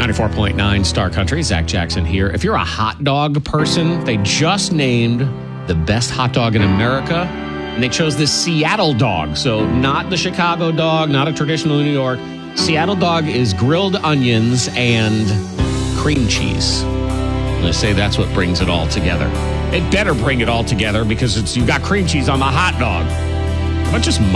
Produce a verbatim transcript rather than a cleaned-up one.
ninety-four point nine Star Country, Zach Jackson here. If you're a hot dog person, they just named the best hot dog in America, and they chose this Seattle dog. So not the Chicago dog, not a traditional New York. Seattle dog is grilled onions and cream cheese. They say that's what brings it all together. It better bring it all together because it's you got cream cheese on the hot dog. But just